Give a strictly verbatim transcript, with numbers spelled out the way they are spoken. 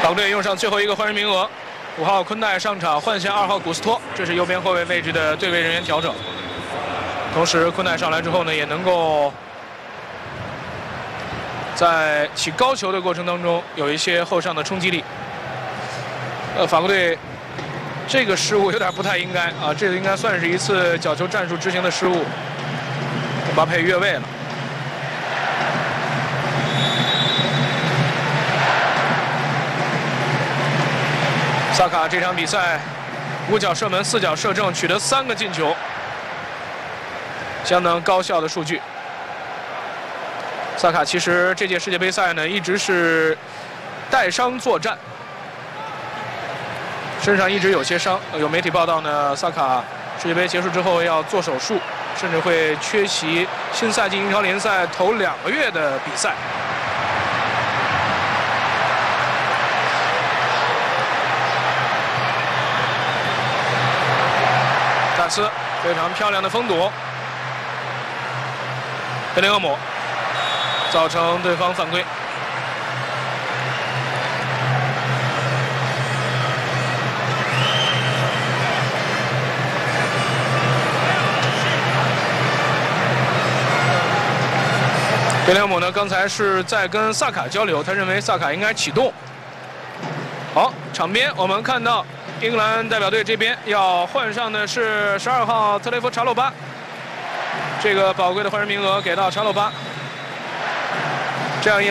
法国队用上最后一个换人名额，五号昆代上场换下二号古斯托，这是右边后卫位置的对位人员调整。同时，昆代上来之后呢，也能够在起高球的过程当中有一些后上的冲击力。呃，法国队这个失误有点不太应该啊，这个应该算是一次角球战术执行的失误。姆巴佩越位了。 萨卡这场比赛五脚射门，四脚射正，取得三个进球，相当高效的数据。萨卡其实这届世界杯赛呢一直是带伤作战，身上一直有些伤。有媒体报道呢，萨卡世界杯结束之后要做手术，甚至会缺席新赛季英超联赛头两个月的比赛。 戴斯非常漂亮的封堵，贝林厄姆造成对方犯规。贝林厄姆呢，刚才是在跟萨卡交流，他认为萨卡应该启动。好，场边我们看到。 英格兰代表队这边要换上的是十二号特雷弗·查洛巴，这个宝贵的换人名额给到查洛巴，这样一。